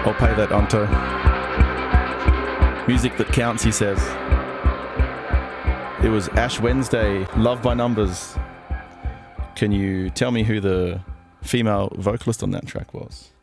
I'll pay that, Anto. Music that counts, he says. It was Ash Wednesday, Love by Numbers. Can you tell me who the female vocalist on that track was?